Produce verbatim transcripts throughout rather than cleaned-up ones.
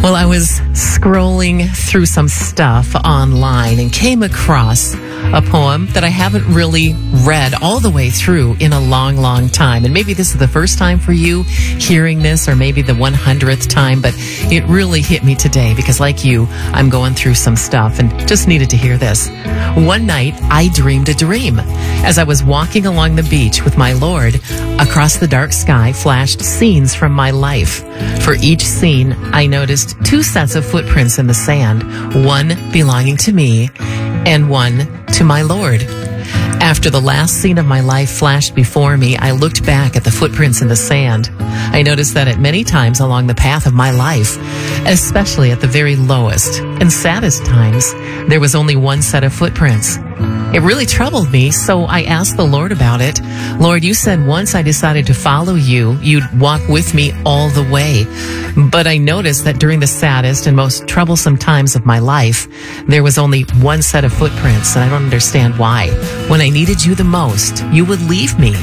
Well, I was scrolling through some stuff online and came across a poem that I haven't really read all the way through in a long, long time. And maybe this is the first time for you hearing this, or maybe the one hundredth time, but it really hit me today because, like you, I'm going through some stuff and just needed to hear this. One night, I dreamed a dream. As I was walking along the beach with my Lord, across the dark sky flashed scenes from my life. For each scene, I noticed two sets of footprints in the sand, one belonging to me and one to my Lord. After the last scene of my life flashed before me, I looked back at the footprints in the sand. I noticed that at many times along the path of my life, especially at the very lowest and saddest times, there was only one set of footprints. It really troubled me, so I asked the Lord about it. Lord, you said once I decided to follow you, you'd walk with me all the way. But I noticed that during the saddest and most troublesome times of my life, there was only one set of footprints, and I don't understand why. When I needed you the most, you would leave me.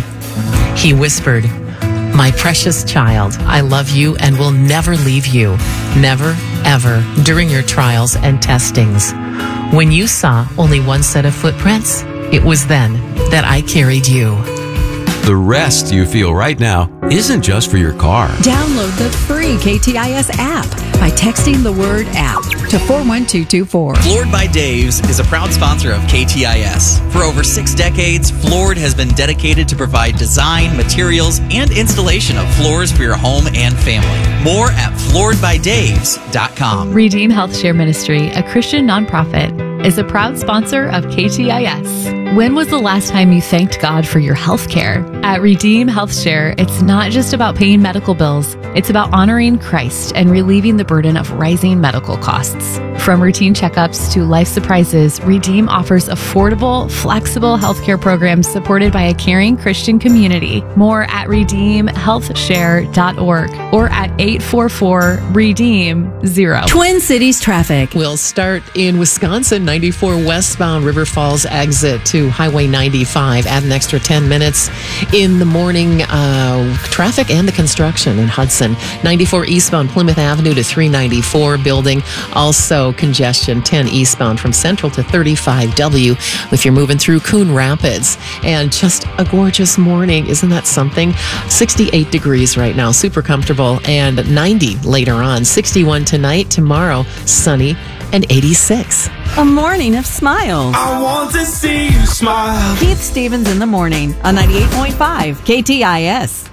He whispered, "My precious child, I love you and will never leave you. Never, ever, during your trials and testings. When you saw only one set of footprints, it was then that I carried you." The rest you feel right now isn't just for your car. Download the free K T I S app by texting the word app to four one two two four. Floored by Dave's is a proud sponsor of K T I S. For over six decades, Floored has been dedicated to provide design, materials, and installation of floors for your home and family. More at floored by daves dot com. Redeem Health Share Ministry, a Christian nonprofit, is a proud sponsor of K T I S. When was the last time you thanked God for your health care? At Redeem Health Share, it's not just about paying medical bills. It's about honoring Christ and relieving the burden of rising medical costs. From routine checkups to life surprises, Redeem offers affordable, flexible healthcare programs supported by a caring Christian community. More at redeem health share dot org or at eight four four redeem zero. Twin Cities traffic. We'll start in Wisconsin, ninety-four westbound River Falls exit to Highway ninety-five. Add an extra ten minutes in the morning uh, traffic and the construction in Hudson. ninety-four eastbound Plymouth Avenue to three ninety-four building. Also congestion ten eastbound from Central to thirty-five W if you're moving through Coon Rapids. And just a gorgeous morning. Isn't that something? sixty-eight degrees right now. Super comfortable. And ninety later on. sixty-one tonight. Tomorrow, sunny and eighty-six. A morning of smiles. I want to see you smile. Keith Stevens in the morning on ninety-eight point five K T I S.